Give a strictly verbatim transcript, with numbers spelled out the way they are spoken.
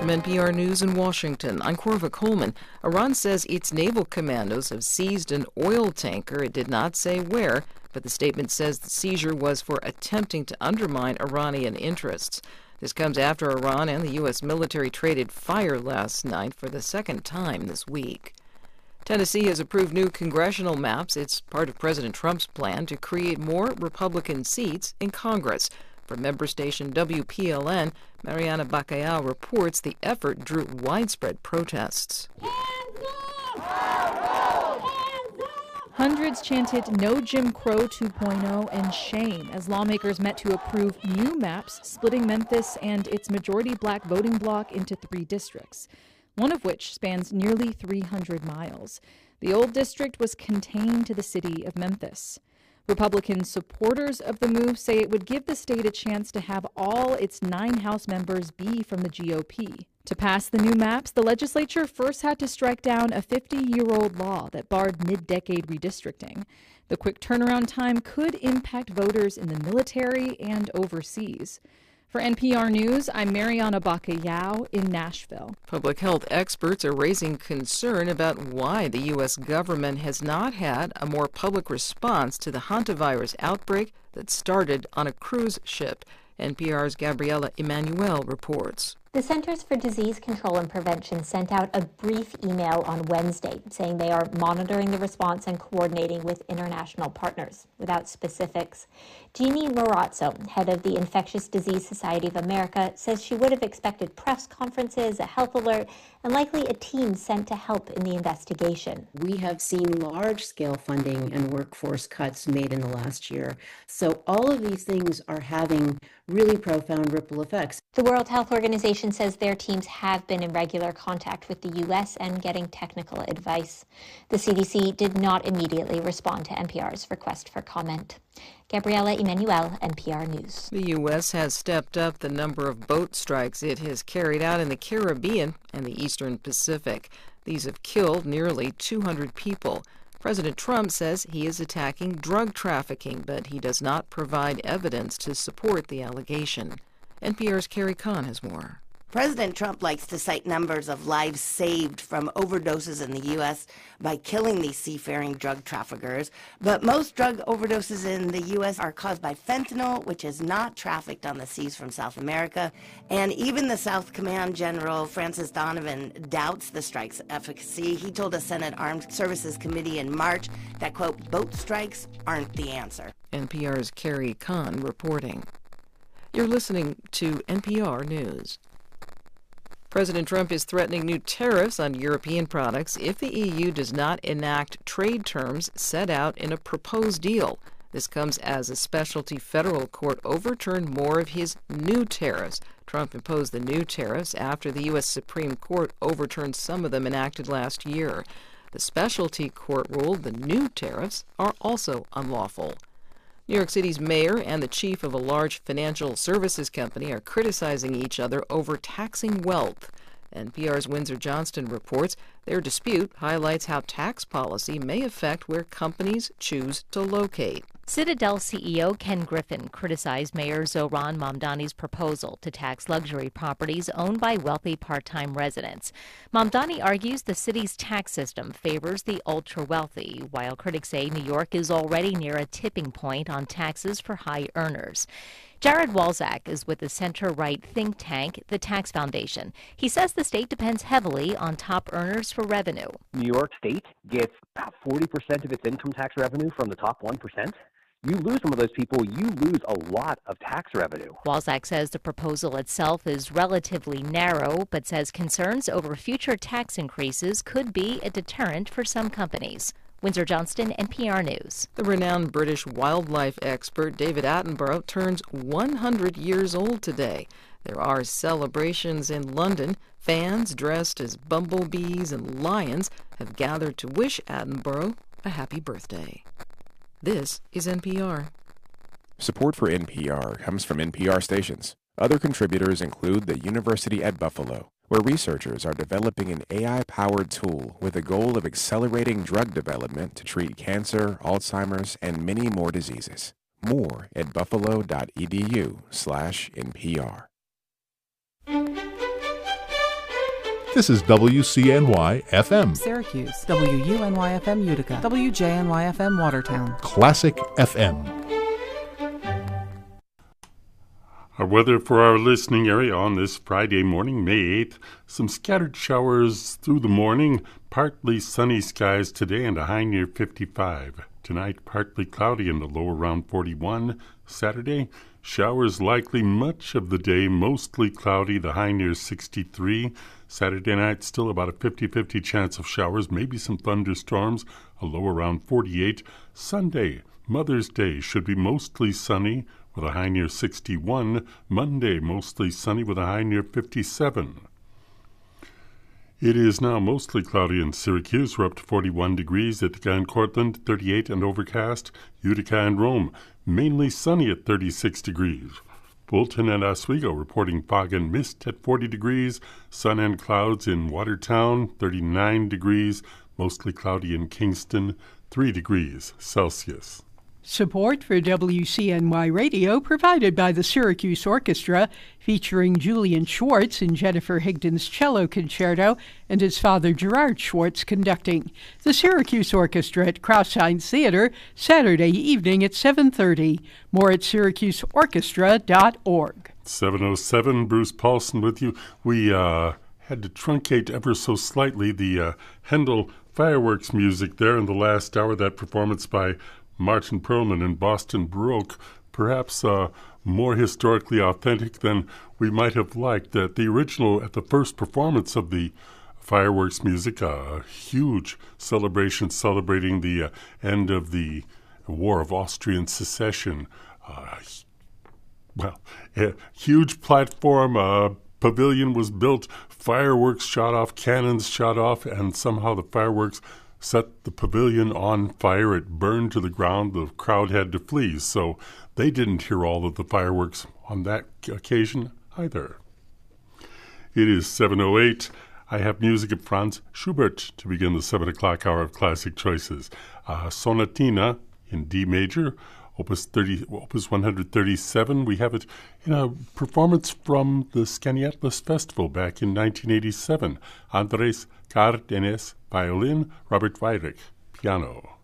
From N P R News in Washington, I'm Corva Coleman. Iran says its naval commandos have seized an oil tanker. It did not say where, but the statement says the seizure was for attempting to undermine Iranian interests. This comes after Iran and the U S military traded fire last night for the second time this week. Tennessee has approved new congressional maps. It's part of President Trump's plan to create more Republican seats in Congress. From member station W P L N, Mariana Bacallao reports the effort drew widespread protests. Hundreds chanted "No Jim Crow two point oh" and shame as lawmakers met to approve new maps splitting Memphis and its majority black voting bloc into three districts, one of which spans nearly three hundred miles. The old district was contained to the city of Memphis. Republican supporters of the move say it would give the state a chance to have all its nine House members be from the G O P. To pass the new maps, the legislature first had to strike down a fifty-year-old law that barred mid-decade redistricting. The quick turnaround time could impact voters in the military and overseas. For N P R News, I'm Mariana Bacallao in Nashville. Public health experts are raising concern about why the U S government has not had a more public response to the hantavirus outbreak that started on a cruise ship. N P R's Gabriela Emanuel reports. The Centers for Disease Control and Prevention sent out a brief email on Wednesday saying they are monitoring the response and coordinating with international partners, without specifics. Jeannie Morazzo, head of the Infectious Disease Society of America, says she would have expected press conferences, a health alert, and likely a team sent to help in the investigation. We have seen large-scale funding and workforce cuts made in the last year. So all of these things are having really profound ripple effects. The World Health Organization says their teams have been in regular contact with the U S and getting technical advice. The C D C did not immediately respond to N P R's request for comment. Gabriela Emanuel, N P R News. The U S has stepped up the number of boat strikes it has carried out in the Caribbean and the Eastern Pacific. These have killed nearly two hundred people. President Trump says he is attacking drug trafficking, but he does not provide evidence to support the allegation. N P R's Carrie Kahn has more. President Trump likes to cite numbers of lives saved from overdoses in the U S by killing these seafaring drug traffickers. But most drug overdoses in the U S are caused by fentanyl, which is not trafficked on the seas from South America. And even the South Command General Francis Donovan doubts the strike's efficacy. He told a Senate Armed Services Committee in March that, quote, boat strikes aren't the answer. N P R's Carrie Kahn reporting. You're listening to N P R News. President Trump is threatening new tariffs on European products if the E U does not enact trade terms set out in a proposed deal. This comes as a specialty federal court overturned more of his new tariffs. Trump imposed the new tariffs after the U S Supreme Court overturned some of them enacted last year. The specialty court ruled the new tariffs are also unlawful. New York City's mayor and the chief of a large financial services company are criticizing each other over taxing wealth. N P R's Windsor Johnston reports their dispute highlights how tax policy may affect where companies choose to locate. Citadel C E O Ken Griffin criticized Mayor Zohran Mamdani's proposal to tax luxury properties owned by wealthy part-time residents. Mamdani argues the city's tax system favors the ultra-wealthy, while critics say New York is already near a tipping point on taxes for high earners. Jared Walczak is with the center-right think tank, the Tax Foundation. He says the state depends heavily on top earners for revenue. New York State gets about forty percent of its income tax revenue from the top one percent. You lose some of those people, you lose a lot of tax revenue. Walczak says the proposal itself is relatively narrow, but says concerns over future tax increases could be a deterrent for some companies. Windsor Johnston, N P R News. The renowned British wildlife expert David Attenborough turns one hundred years old today. There are celebrations in London. Fans dressed as bumblebees and lions have gathered to wish Attenborough a happy birthday. This is N P R. Support for N P R comes from N P R stations. Other contributors include the University at Buffalo, where researchers are developing an A I-powered tool with the goal of accelerating drug development to treat cancer, Alzheimer's, and many more diseases. More at buffalo.edu slash NPR. This is W C N Y F M. Syracuse, W U N Y F M Utica, W J N Y F M Watertown. Classic F M. Our weather for our listening area on this Friday morning, May eighth. Some scattered showers through the morning, partly sunny skies today and a high near fifty-five. Tonight, partly cloudy and a low around forty-one. Saturday, showers likely much of the day, mostly cloudy, the high near sixty-three. Saturday night, still about a fifty-fifty chance of showers, maybe some thunderstorms, a low around forty-eight. Sunday, Mother's Day, should be mostly sunny with a high near sixty-one. Monday, mostly sunny with a high near fifty-seven. It is now mostly cloudy in Syracuse. We're up to forty-one degrees. Ithaca and Cortland, thirty-eight and overcast. Utica and Rome, mainly sunny at thirty-six degrees. Fulton and Oswego reporting fog and mist at forty degrees. Sun and clouds in Watertown, thirty-nine degrees. Mostly cloudy in Kingston, three degrees Celsius. Support for W C N Y Radio provided by the Syracuse Orchestra, featuring Julian Schwartz in Jennifer Higdon's cello concerto and his father Gerard Schwartz conducting. The Syracuse Orchestra at Crouse-Hinds Theater, Saturday evening at seven thirty. More at syracuse orchestra dot org. seven oh seven, Bruce Paulson with you. We uh, had to truncate ever so slightly the uh, Handel fireworks music there in the last hour, that performance by Martin Perlman and Boston Baroque, perhaps uh, more historically authentic than we might have liked. At the original, at the first performance of the fireworks music, a uh, huge celebration celebrating the uh, end of the War of Austrian Secession. Uh, well, a huge platform, a pavilion was built, fireworks shot off, cannons shot off, and somehow the fireworks set the pavilion on fire. It burned to the ground. The crowd had to flee, so they didn't hear all of the fireworks on that occasion either. It is seven oh eight. I have music of Franz Schubert to begin the seven o'clock hour of Classic Choices. Uh, Sonatina in D major, Opus thirty, Opus one thirty-seven. We have it in a performance from the Skaneateles Festival back in nineteen eighty-seven. Andres Cardenas, violin, Robert Weyrich, piano.